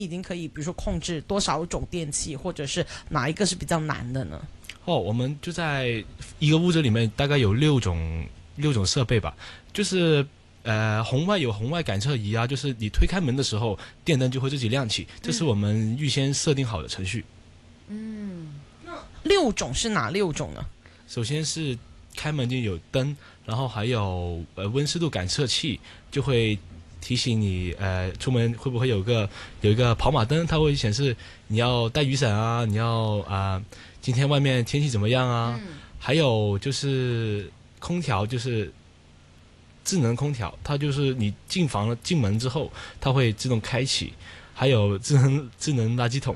已经可以，比如说控制多少种电器，或者是哪一个是比较难的呢？ 我们就在一个屋子里面，大概有六种设备吧，就是红外有红外感测仪啊，就是你推开门的时候，电灯就会自己亮起，这是我们预先设定好的程序。 那六种是哪六种呢？ 首先是开门就有灯，然后还有温湿度感测器，就会提醒你出门会不会有一个跑马灯，它会显示你要带雨伞啊，你要今天外面天气怎么样啊？还有就是空调，就是智能空调，它就是你进门之后，它会自动开启。还有智能垃圾桶，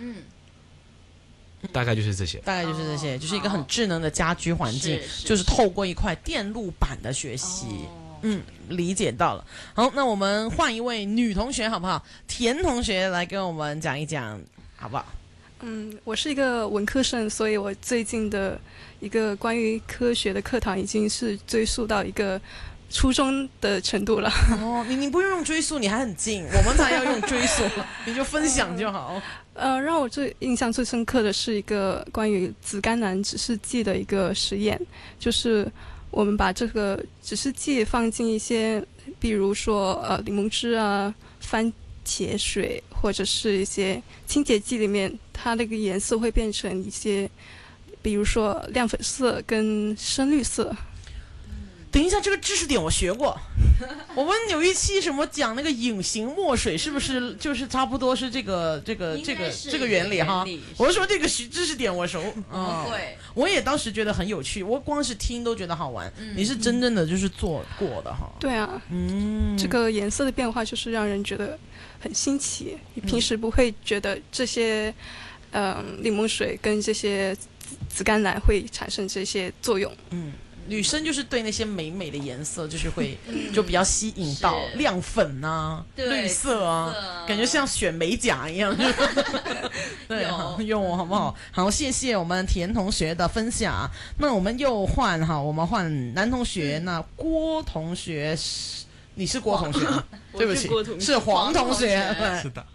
大概就是这些。 就是一个很智能的家居环境，就是透过一块电路板的学习。理解到了。好，那我们换一位女同学好不好？田同学来跟我们讲一讲，好不好？ 我是一个文科生，所以我最近的一个关于科学的课堂已经是追溯到一个初中的程度了。 你不用追溯，你还很近，我们才要用追溯，你就分享就好。 让我印象最深刻的是一个关于紫甘蓝指示剂的一个实验，就是我们把这个指示剂放进一些，比如说柠檬汁啊、番茄水或者是一些清洁剂里面，它那个颜色会变成一些，比如说亮粉色跟深绿色。 等一下，这个知识点我学过。我们有一期什么讲那个隐形墨水，是不是就是差不多是这个原理哈？我说这个知识点我熟。 对， 我也当时觉得很有趣，我光是听都觉得好玩。你是真正的就是做过的哈？ 对啊，这个颜色的变化就是让人觉得很新奇。你平时不会觉得这些柠檬水跟这些紫甘蓝会产生这些作用。 女生就是对那些美美的颜色就是会就比较吸引到，亮粉啊、绿色啊，感觉像选美甲一样。对，用好不好？好，谢谢我们田同学的分享。那我们又换我们换男同学。那郭同学，你是郭同学吗？对不起，是黄同学。 是的。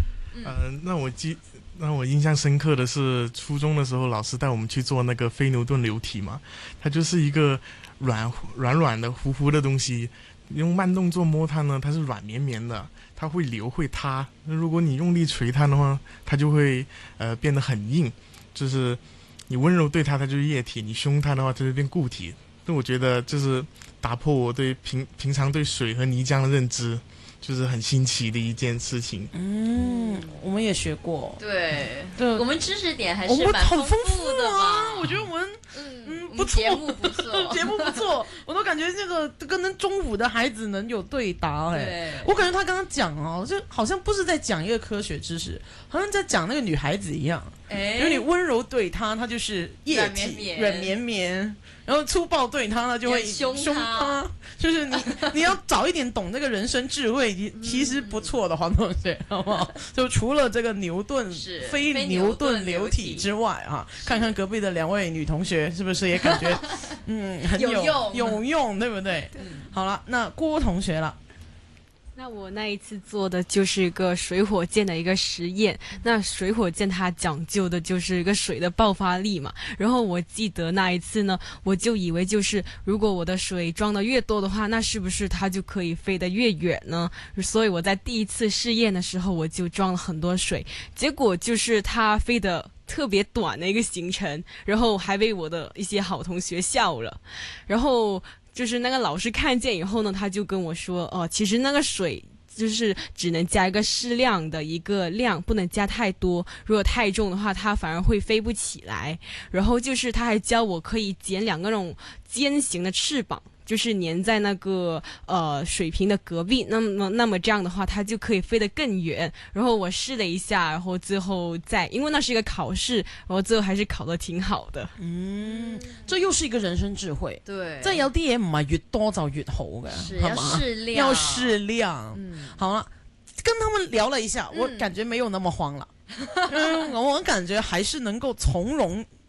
让我印象深刻的是，初中的时候老师带我们去做那个非牛顿流体嘛，它就是一个软的糊糊的东西，用慢动作摸它呢，它是软绵绵的，它会流会塌。那如果你用力捶它的话，它就会变得很硬，就是你温柔对它，它就是液体；你凶它的话，它就变固体。那我觉得就是打破我对平常对水和泥浆的认知。就是很新奇的一件事情。 我们也学过。 对，我们知识点还是蛮丰富的啊。我觉得我们不错， 节目不错， 节目不错。我都感觉这个跟中午的孩子能有对答。 对， 我感觉他刚刚讲就好像不是在讲一个科学知识，好像在讲那个女孩子一样。因为你温柔对她，她就是液体软绵绵。然后粗暴对他呢，就会凶他，就是你要早一点懂这个人生智慧，其实不错的黄同学，好不好？就除了这个非牛顿流体之外看看隔壁的两位女同学是不是也感觉很有用，对不对？好了，那郭同学了。 那我那一次做的就是一个水火箭的一个实验。那水火箭它讲究的就是一个水的爆发力嘛。然后我记得那一次呢，我就以为就是如果我的水装的越多的话，那是不是它就可以飞得越远呢？所以我在第一次试验的时候，我就装了很多水，结果就是它飞得特别短的一个行程，然后还被我的一些好同学笑了。然后就是那个老师看见以后呢，他就跟我说，其实那个水就是只能加一个适量的一个量，不能加太多，如果太重的话它反而会飞不起来。然后就是他还教我可以剪两个那种尖形的翅膀，就是粘在那个水瓶的隔壁，那么这样的话它就可以飞得更远。然后我试了一下，然后最后因为那是一个考试，然后最后还是考得挺好的。 这又是一个人生智慧。 对， 即係有啲嘢唔係越多就越好嘅， 要適量， 要適量。好了，跟他們聊了一下，我感覺沒有那麼慌了。我感覺還是能夠從容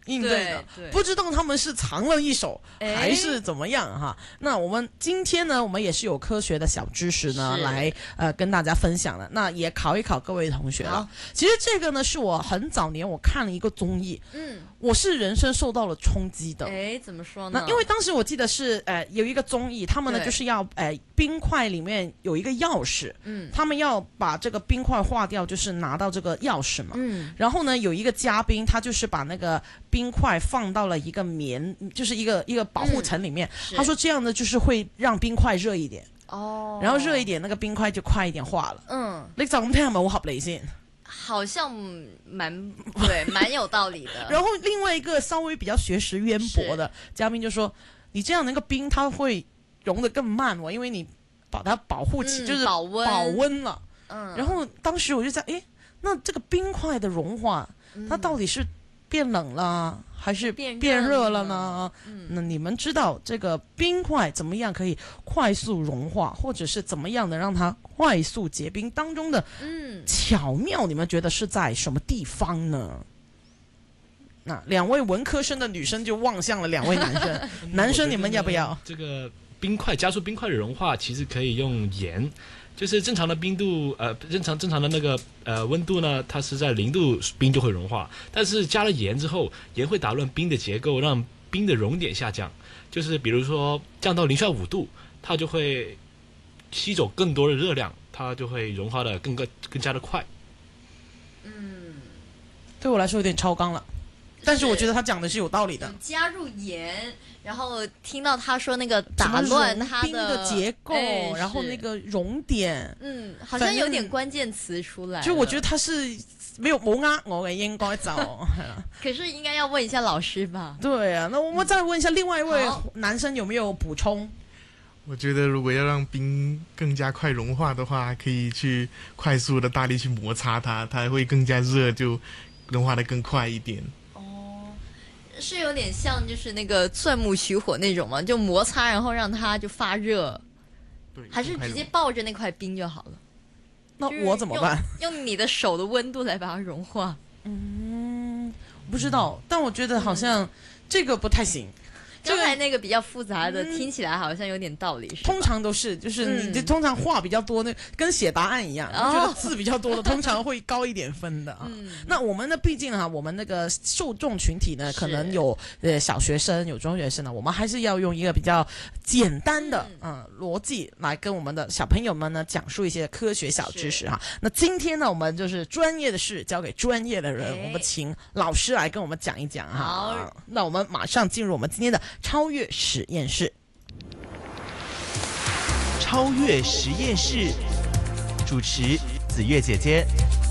应对的，不知道他们是藏了一手还是怎么样哈。那我们今天呢，我们也是有科学的小知识呢，来跟大家分享的。那也考一考各位同学了。其实这个呢，是我很早年我看了一个综艺，我是人生受到了冲击的。 怎么说呢？ 那因为当时我记得是有一个综艺，他们呢就是要冰块里面有一个钥匙，他们要把这个冰块化掉，就是拿到这个钥匙嘛。然后呢，有一个嘉宾，他就是把那个冰块放到了一个就是一个保护层里面。他说这样呢，就是会让冰块热一点。然后热一点，那个冰块就快一點化了。你就咁聽係咪好合理先？ 好像蛮有道理的。 然后另外一个稍微比较学识渊博的嘉宾就说：“你这样那个冰它会融得更慢因为你把它保护起，就是保温了。”然后当时我就在那这个冰块的融化，它到底是变冷了还是变热了呢？那你们知道这个冰块怎么样可以快速融化，或者是怎么样的让它快速结冰当中的巧妙，你们觉得是在什么地方呢？那两位文科生的女生就望向了两位男生，男生你们要不要？ 这个冰块加速冰块的融化，其实可以用盐。就是正常的冰度，正常的那个温度呢，它是在0度，冰就会融化。但是加了盐之后，盐会打乱冰的结构，让冰的熔点下降。就是比如说降到0.5度，它就会吸走更多的热量，它就会融化的更加的快。 对我来说有点超纲了，但是我觉得他讲的是有道理的。 加入盐。然后听到他说那个打乱它冰的结构，然后那个熔点， 好像有点关键词出来。 就我觉得他是没有呃我嘅應該就可是应该要问一下老师吧？ 对啊，那我们再问一下另外一位男生有没有补充？ 我觉得如果要让冰更加快融化的话，可以去快速的大力去摩擦它，它会更加热，就融化的更快一点。 是有点像就是那个钻木取火那种嘛，就摩擦然后让它就发热。 对， 还是直接抱着那块冰就好了。 那我怎么办？ 用你的手的温度来把它融化。 不知道，但我觉得好像这个不太行。 刚才那个比较复杂的，听起来好像有点道理。 通常都是，就是你通常话比较多，那跟写答案一样，我觉得字比较多的通常会高一点分的啊。那我们呢，毕竟我们那个受众群体呢，可能有小学生，有中学生呢，我们还是要用一个比较简单的逻辑来跟我们的小朋友们呢讲述一些科学小知识哈。那今天呢，我们就是专业的事交给专业的人，我们请老师来跟我们讲一讲哈。好，那我们马上进入我们今天的超越实验室。 超越实验室，主持子月姐姐。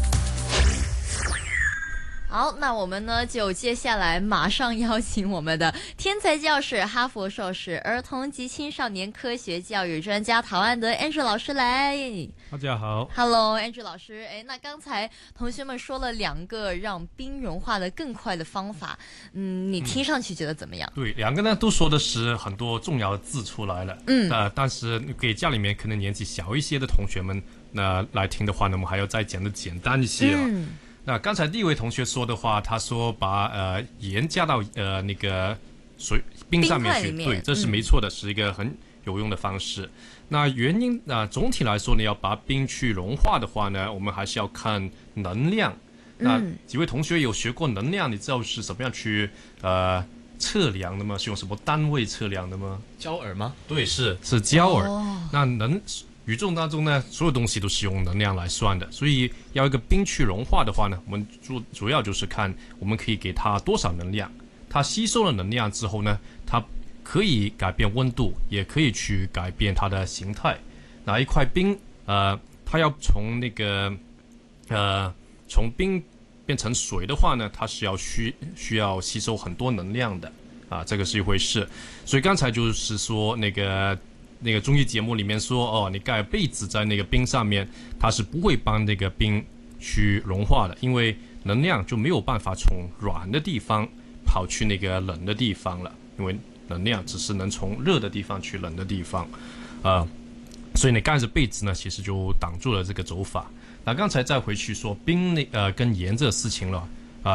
好，那我们呢就接下来马上邀请我们的天才教师、哈佛硕士、儿童及青少年科学教育专家陶安德 Andrew 老师来。 大家好 ，Hello Andrew 老师。那刚才同学们说了2个让冰融化的更快的方法，你听上去觉得怎么样？ 对，2个呢都说的是很多重要的字出来了，但是给家里面可能年纪小一些的同学们来听的话呢，我们还要再讲的简单一些那刚才第一位同学说的话，他说把盐加到那个冰上面去，对，这是没错的，是一个很有用的方式。那原因总体来说呢，要把冰去融化的话呢，我们还是要看能量。那几位同学有学过能量，你知道是怎么样去测量的吗？是用什么单位测量的吗？ 焦耳吗？ 对，是焦耳。那宇宙当中呢，所有东西都是用能量来算的，所以要一个冰去融化的话呢，我们主要就是看我们可以给它多少能量。它吸收了能量之后呢，它可以改变温度，也可以去改变它的形态。那一块冰，它要从那个从冰变成水的话呢，它是需要吸收很多能量的这个是一回事。所以刚才就是说那个综艺节目里面说你盖被子在那个冰上面，它是不会帮那个冰去融化的，因为能量就没有办法从软的地方跑去那个冷的地方了，因为能量只是能从热的地方去冷的地方所以你盖着被子呢，其实就挡住了这个走法。那刚才再回去说冰跟盐这个事情了刚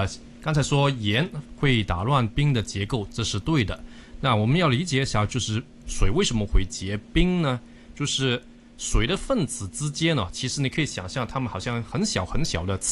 刚才说盐会打乱冰的结构，这是对的。那我们要理解一下，就是水为什么会结冰呢？就是水的分子之间呢，其实你可以想象它们好像很小很小的